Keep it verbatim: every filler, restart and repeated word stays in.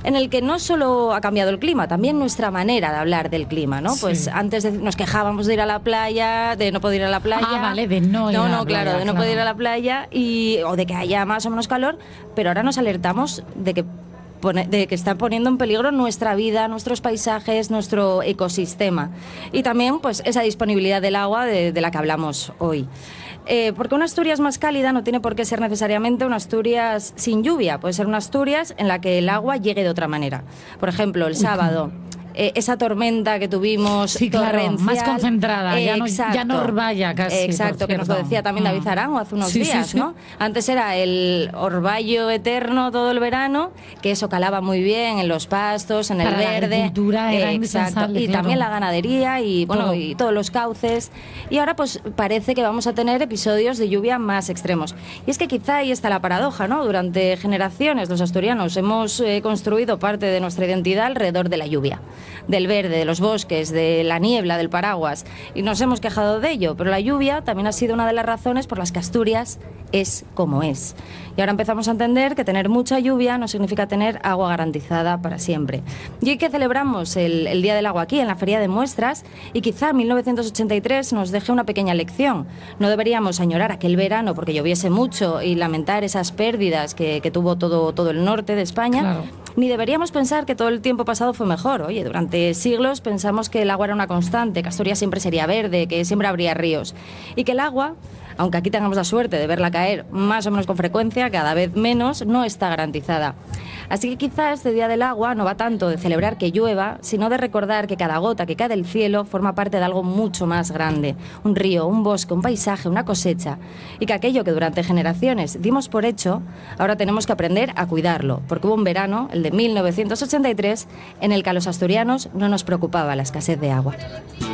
en el que no solo ha cambiado el clima, también nuestra manera de hablar del clima, ¿no? Sí. Pues antes de, nos quejábamos de ir a la playa, de no poder ir a la playa. Ah, vale, de no ir no, a la no, claro, playa, de no claro. poder ir a la playa y, o de que haya más o menos calor, pero ahora nos alertamos de que Pone, de que está poniendo en peligro nuestra vida, nuestros paisajes, nuestro ecosistema y también pues esa disponibilidad del agua de, de la que hablamos hoy. Eh, porque una Asturias más cálida no tiene por qué ser necesariamente una Asturias sin lluvia, puede ser una Asturias en la que el agua llegue de otra manera. Por ejemplo, el sábado, eh, esa tormenta que tuvimos, sí, claro, torrencial, más concentrada, eh, ya no, exacto, ya no orvalla casi. Exacto, que nos lo decía también David Arango hace unos sí, días, sí, sí. ¿no? Antes era el orvallo eterno todo el verano, que eso calaba muy bien en los pastos, en el Para la verde. agricultura era Exacto, indispensable, y claro. también la ganadería y bueno, Todo. y todos los cauces. Y ahora pues parece que vamos a tener episodios de lluvia más extremos. Y es que quizá ahí está la paradoja, ¿no? Durante generaciones los asturianos hemos eh, construido parte de nuestra identidad alrededor de la lluvia, del verde, de los bosques, de la niebla, del paraguas, y nos hemos quejado de ello, pero la lluvia también ha sido una de las razones por las que Asturias es como es. Y ahora empezamos a entender que tener mucha lluvia no significa tener agua garantizada para siempre. Y hoy que celebramos el, el Día del Agua aquí, en la Feria de Muestras, y quizá mil novecientos ochenta y tres nos deje una pequeña lección. No deberíamos añorar aquel verano porque lloviese mucho y lamentar esas pérdidas que, que tuvo todo, todo el norte de España. Claro. Ni deberíamos pensar que todo el tiempo pasado fue mejor. Oye, durante siglos pensamos que el agua era una constante, que Asturias siempre sería verde, que siempre habría ríos. Y que el agua, aunque aquí tengamos la suerte de verla caer más o menos con frecuencia, cada vez menos, no está garantizada. Así que quizá este Día del Agua no va tanto de celebrar que llueva, sino de recordar que cada gota que cae del cielo forma parte de algo mucho más grande. Un río, un bosque, un paisaje, una cosecha. Y que aquello que durante generaciones dimos por hecho, ahora tenemos que aprender a cuidarlo. Porque hubo un verano, el de mil novecientos ochenta y tres, en el que a los asturianos no nos preocupaba la escasez de agua.